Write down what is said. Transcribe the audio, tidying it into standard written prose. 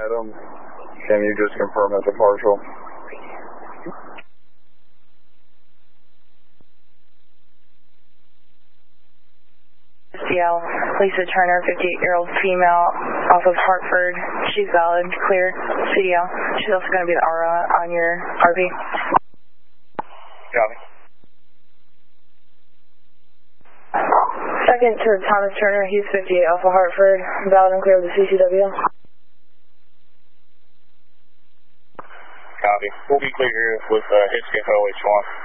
Adam, can you just confirm at the partial? CL, Lisa Turner, 58-year-old female, off of Hartford. She's valid, clear, CDL. She's also going to be the ARA on your RV. Copy. Second to Thomas Turner, he's 58, off of Hartford, valid and clear with the CCW. Copy. We'll be clear here with HCFO H1.